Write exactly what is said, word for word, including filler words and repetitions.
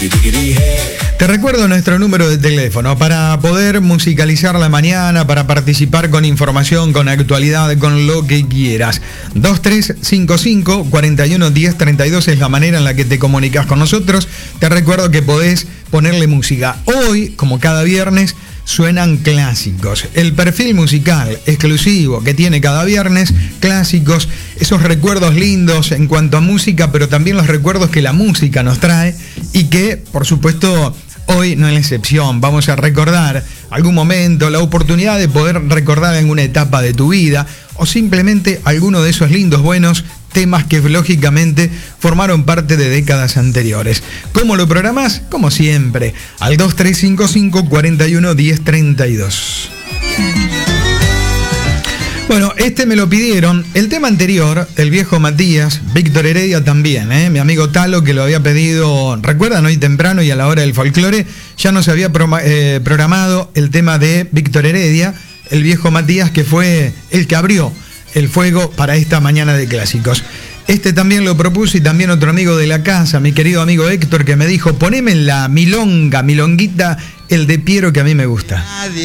Te recuerdo nuestro número de teléfono para poder musicalizar la mañana, para participar con información, con actualidad, con lo que quieras. dos tres cinco cinco, cuatro uno, uno cero, tres dos es la manera en la que te comunicas con nosotros. Te recuerdo que podés ponerle música. Hoy, como cada viernes, suenan clásicos. El perfil musical exclusivo que tiene cada viernes, clásicos, esos recuerdos lindos en cuanto a música, pero también los recuerdos que la música nos trae y que, por supuesto, hoy no es la excepción. Vamos a recordar algún momento, la oportunidad de poder recordar alguna etapa de tu vida o simplemente alguno de esos lindos, buenos temas que lógicamente formaron parte de décadas anteriores. ¿Cómo lo programás? Como siempre, al dos tres cinco cinco, cuatro uno, uno cero, tres dos. Bueno, este me lo pidieron. El tema anterior, el viejo Matías, Víctor Heredia también, ¿eh? Mi amigo Talo, que lo había pedido, recuerdan, hoy temprano y a la hora del folclore, ya nos había pro, eh, programado el tema de Víctor Heredia, el viejo Matías, que fue el que abrió el fuego para esta mañana de clásicos. Este también lo propuso y también otro amigo de la casa, mi querido amigo Héctor, que me dijo, poneme en la milonga, milonguita, el de Piero que a mí me gusta.